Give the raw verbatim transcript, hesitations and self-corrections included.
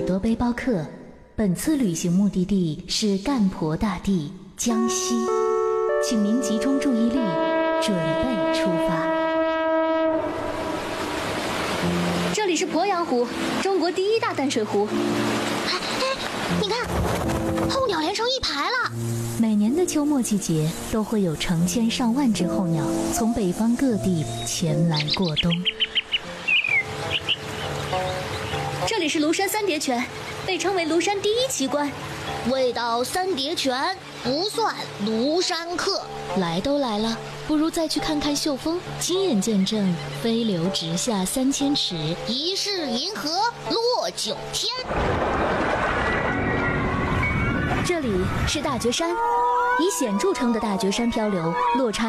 多背包客，本次旅行目的地是干婆大地江西，请您集中注意力，准备出发。 这里是鄱阳湖，中国第一大淡水湖。 哎哎，你看，候鸟连成一排了。 每年的秋末季节，都会有成千上万只候鸟从北方各地前来过冬。 这里是庐山三叠泉，被称为庐山第一奇观。 未到三叠泉不算庐山客。 来都来了，不如再去看看秀峰，亲眼见证飞流直下三千尺， 疑是银河落九天。 这里是大觉山，以险著称的大觉山漂流落差